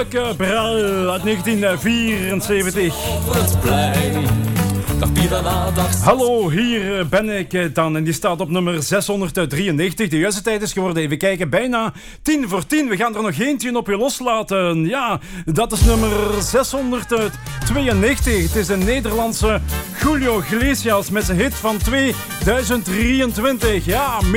Heerlijke Brel uit 1974. Hallo, hier ben ik dan en die staat op nummer 693. De juiste tijd is geworden, even kijken, bijna 10:10. We gaan er nog eentje op je loslaten. Ja, dat is nummer 692. Het is een Nederlandse Julio Iglesias met zijn hit van 2023. Ja,